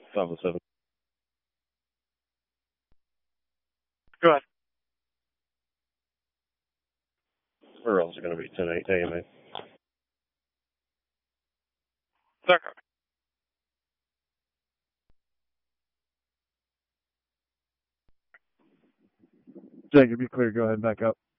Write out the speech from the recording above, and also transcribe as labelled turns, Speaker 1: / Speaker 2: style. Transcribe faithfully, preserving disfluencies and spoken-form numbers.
Speaker 1: five oh seven.
Speaker 2: Go ahead.
Speaker 1: Earl's going to be ten eight A M A.
Speaker 2: Second.
Speaker 3: Jacob, you're clear. Go ahead and back up.